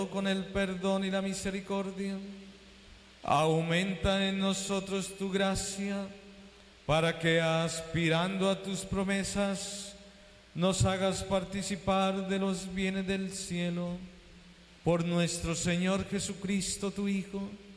con el perdón y la misericordia. Aumenta en nosotros tu gracia, para que, aspirando a tus promesas, nos hagas participar de los bienes del cielo. Por nuestro Señor Jesucristo, tu Hijo,